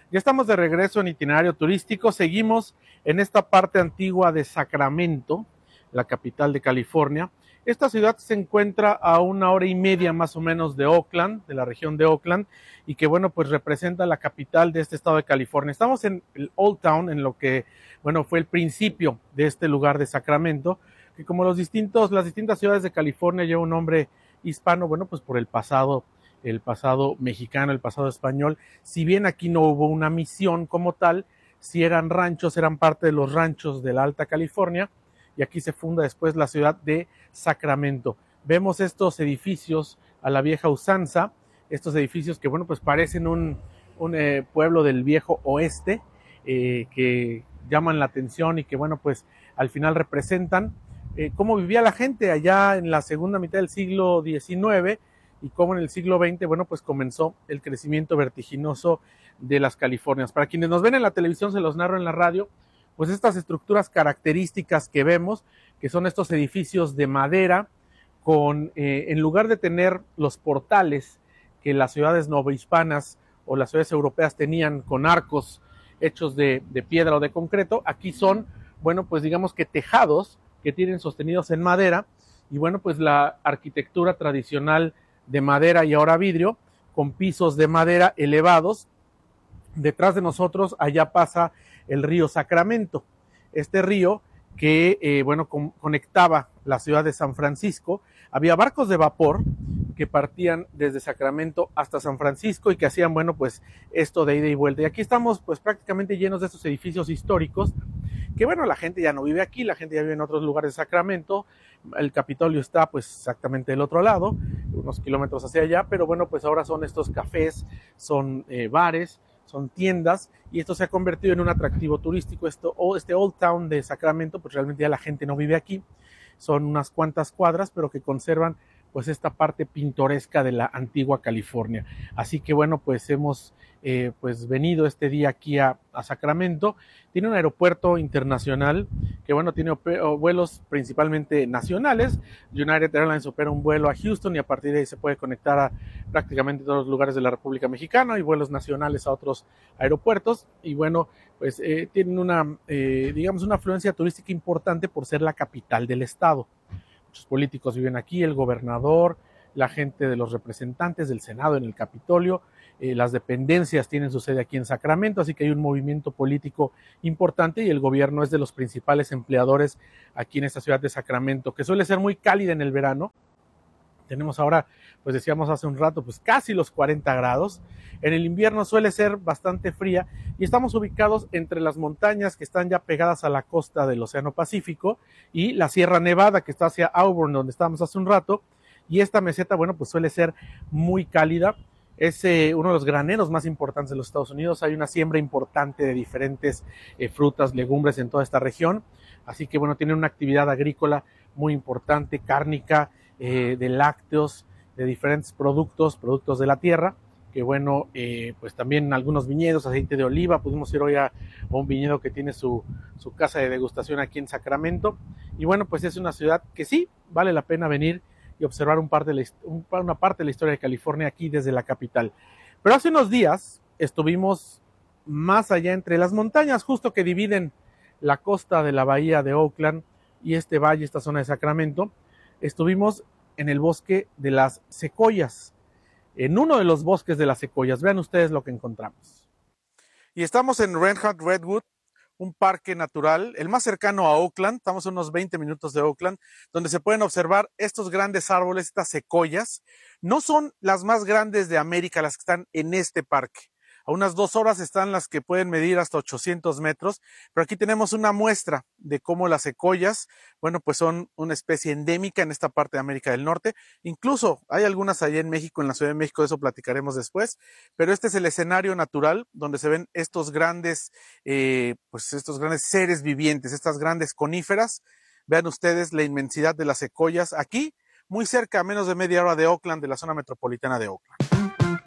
Ya estamos de regreso en itinerario turístico. Seguimos en esta parte antigua de Sacramento, la capital de California. Esta ciudad se encuentra a 1 hora y media más o menos de Oakland, de la región de Oakland, y que bueno, pues representa la capital de este estado de California. Estamos en el Old Town, en lo que bueno, fue el principio de este lugar de Sacramento, que como las distintas ciudades de California lleva un nombre hispano, bueno, pues por el pasado mexicano, el pasado español. Si bien aquí no hubo una misión como tal, si eran ranchos, eran parte de los ranchos de la Alta California, y aquí se funda después la ciudad de Sacramento. Vemos estos edificios a la vieja usanza, estos edificios que, bueno, pues parecen un pueblo del viejo oeste, que llaman la atención y que, bueno, pues al final representan cómo vivía la gente allá en la segunda mitad del siglo XIX, y cómo en el siglo XX, bueno, pues comenzó el crecimiento vertiginoso de las Californias. Para quienes nos ven en la televisión, se los narro en la radio, pues estas estructuras características que vemos, que son estos edificios de madera, con, en lugar de tener los portales que las ciudades novohispanas o las ciudades europeas tenían con arcos hechos de piedra o de concreto, aquí son, bueno, pues digamos que tejados que tienen sostenidos en madera, y bueno, pues la arquitectura tradicional de madera y ahora vidrio, con pisos de madera elevados. Detrás de nosotros, allá pasa el río Sacramento. Este río que, bueno, conectaba la ciudad de San Francisco. Había barcos de vapor que partían desde Sacramento hasta San Francisco y que hacían, bueno, pues esto de ida y vuelta. Y aquí estamos, pues prácticamente llenos de estos edificios históricos, que bueno, la gente ya no vive aquí, la gente ya vive en otros lugares de Sacramento. El Capitolio está pues exactamente del otro lado, unos kilómetros hacia allá, pero bueno, pues ahora son estos cafés, son bares, son tiendas, y esto se ha convertido en un atractivo turístico. Este Old Town de Sacramento, pues realmente ya la gente no vive aquí, son unas cuantas cuadras, pero que conservan pues esta parte pintoresca de la antigua California. Así que bueno, pues hemos pues venido este día aquí a Sacramento. Tiene un aeropuerto internacional que bueno, tiene vuelos principalmente nacionales. United Airlines opera un vuelo a Houston y a partir de ahí se puede conectar a prácticamente todos los lugares de la República Mexicana, y vuelos nacionales a otros aeropuertos. Y bueno, pues tienen una, digamos, una afluencia turística importante por ser la capital del estado. Muchos políticos viven aquí, el gobernador, la gente de los representantes del Senado en el Capitolio, las dependencias tienen su sede aquí en Sacramento, así que hay un movimiento político importante, y el gobierno es de los principales empleadores aquí en esta ciudad de Sacramento, que suele ser muy cálida en el verano. Tenemos ahora, pues decíamos hace un rato, pues casi los 40 grados. En el invierno suele ser bastante fría, y estamos ubicados entre las montañas que están ya pegadas a la costa del Océano Pacífico y la Sierra Nevada que está hacia Auburn, donde estábamos hace un rato. Y esta meseta, bueno, pues suele ser muy cálida. Es uno de los graneros más importantes de los Estados Unidos. Hay una siembra importante de diferentes frutas, legumbres en toda esta región. Así que bueno, tiene una actividad agrícola muy importante, cárnica, de lácteos, de diferentes productos de la tierra, que bueno, pues también algunos viñedos, aceite de oliva. Pudimos ir hoy a un viñedo que tiene su casa de degustación aquí en Sacramento. Y bueno, pues es una ciudad que sí vale la pena venir y observar una parte de la historia de California aquí desde la capital. Pero hace unos días estuvimos más allá entre las montañas, justo que dividen la costa de la bahía de Oakland y este valle, esta zona de Sacramento. Estuvimos en el bosque de las secoyas, en uno de los bosques de las secoyas. Vean ustedes lo que encontramos. Y estamos en Reinhardt Redwood, un parque natural, el más cercano a Oakland. Estamos a unos 20 minutos de Oakland, donde se pueden observar estos grandes árboles, estas secoyas. No son las más grandes de América las que están en este parque. A unas 2 horas están las que pueden medir hasta 800 metros, pero aquí tenemos una muestra de cómo las secoyas, bueno, pues son una especie endémica en esta parte de América del Norte. Incluso hay algunas allá en México, en la Ciudad de México, de eso platicaremos después, pero este es el escenario natural donde se ven estos grandes, pues estos grandes seres vivientes, estas grandes coníferas. Vean ustedes la inmensidad de las secoyas aquí, muy cerca, a menos de media hora de Oakland, de la zona metropolitana de Oakland.